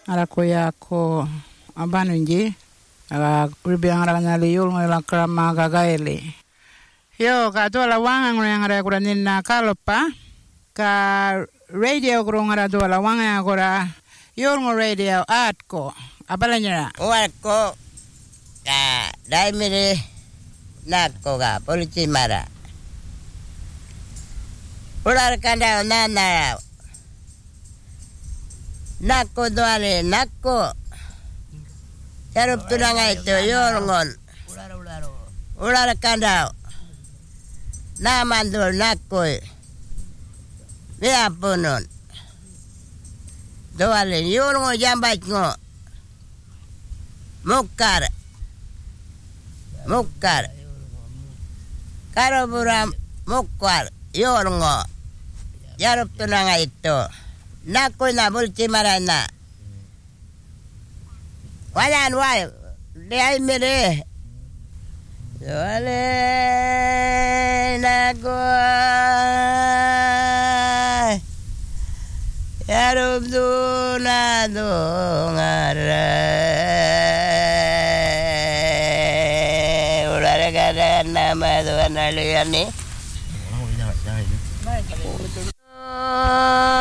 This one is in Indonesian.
arakoya ko abanunji kuribiang rangana liul ngoyla krama gagaele yo ka tola wanga ngara kura ninna kalopa ka radio kurungara tola wanga kura yorngo radio atko abalanyara warko ka daimire nakko ga polisi mara ular kanda nana nakko doale nakko Yarup tunanga itu yorngon ular kanda namandur nakko dia punun doale yorngo jambat ngo mukar karo buram mukar yorngo yarup tunanga itu nakko na bulti marana wajan wai dia mire wale nakko yarup tunanga dongara ular kada nama tuan alian ni